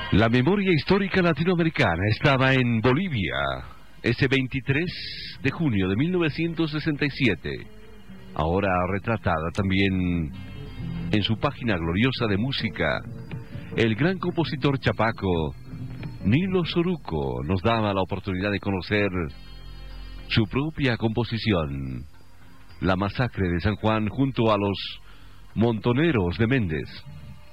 La memoria histórica latinoamericana estaba en Bolivia, ese 23 de junio de 1967, ahora retratada también en su página gloriosa de música. El gran compositor chapaco Nilo Soruco nos daba la oportunidad de conocer su propia composición, La Masacre de San Juan, junto a los Montoneros de Méndez.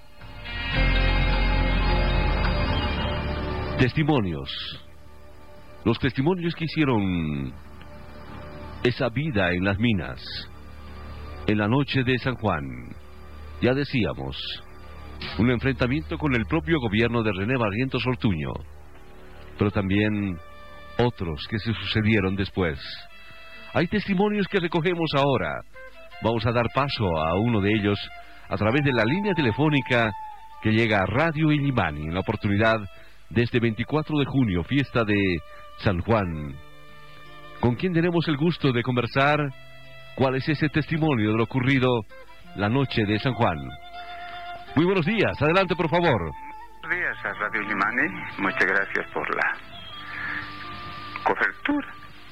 Testimonios. Los testimonios que hicieron esa vida en las minas, en la noche de San Juan. Ya decíamos, un enfrentamiento con el propio gobierno de René Barrientos Ortuño, pero también otros que se sucedieron después. Hay testimonios que recogemos ahora. Vamos a dar paso a uno de ellos a través de la línea telefónica que llega a Radio Illimani en la oportunidad de este 24 de junio, fiesta de San Juan. ¿Con quién tenemos el gusto de conversar? ¿Cuál es ese testimonio de lo ocurrido la noche de San Juan? Muy buenos días, adelante por favor. Buenos días a Radio Illimani, muchas gracias por la cobertura.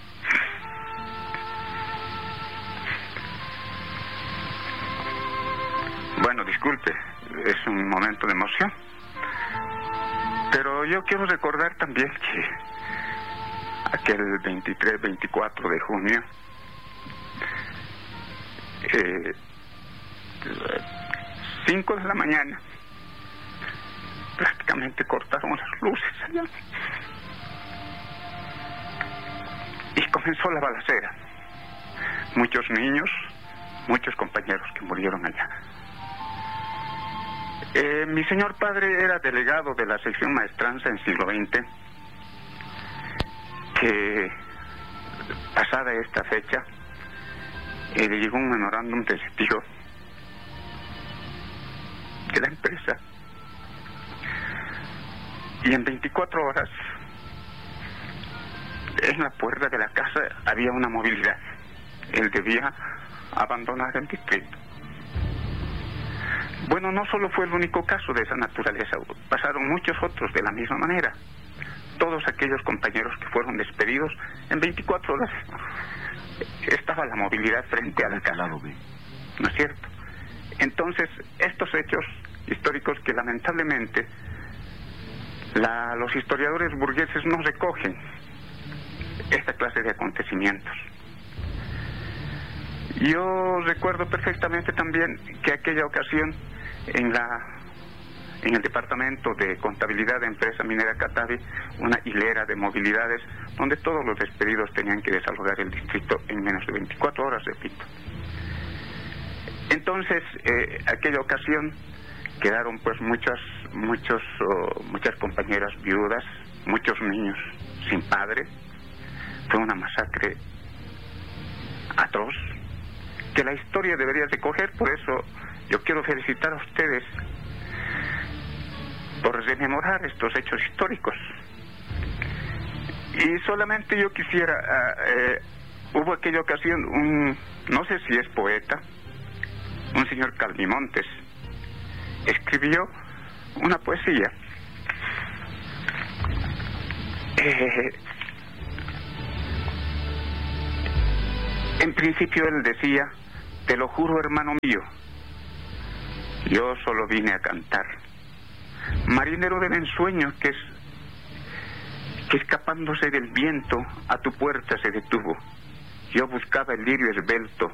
Bueno, disculpe, es un momento de emoción. Pero yo quiero recordar también que aquel 23-24 de junio, 5 de la mañana, prácticamente cortaron las luces allá. Y comenzó la balacera. Muchos niños, muchos compañeros que murieron allá. Mi señor padre era delegado de la sección maestranza en siglo XX, que pasada esta fecha, le llegó un memorándum de retiro de la empresa, y en 24 horas, en la puerta de la casa había una movilidad. Él debía abandonar el distrito. Bueno, no solo fue el único caso de esa naturaleza, pasaron muchos otros de la misma manera. Todos aquellos compañeros que fueron despedidos, en 24 horas estaba la movilidad frente a la casa. ¿No es cierto? Entonces, estos hechos históricos que lamentablemente los historiadores burgueses no recogen esta clase de acontecimientos. Yo recuerdo perfectamente también que aquella ocasión en el departamento de contabilidad de empresa minera Catavi, una hilera de movilidades donde todos los despedidos tenían que desalojar el distrito en menos de 24 horas, repito. Entonces, aquella ocasión quedaron pues muchas compañeras viudas, muchos niños sin padre. Fue una masacre atroz que la historia debería recoger. Por eso yo quiero felicitar a ustedes por rememorar estos hechos históricos. Y solamente yo quisiera, hubo aquella ocasión no sé si es poeta, un señor Calvimontes, escribió una poesía. En principio él decía: te lo juro, hermano mío, yo solo vine a cantar. Marinero del ensueño que escapándose del viento a tu puerta se detuvo. Yo buscaba el lirio esbelto